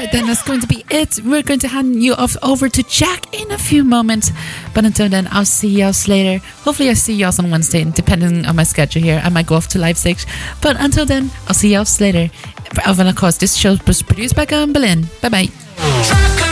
right, then that's going to be it. We're going to hand you off over to Jack in a few moments. But until then, I'll see y'all later. Hopefully I see y'all on Wednesday, depending on my schedule here. I might go off to Leipzig. But until then, I'll see y'all later. And of course, this show was produced by Gavin Boleyn. Bye-bye.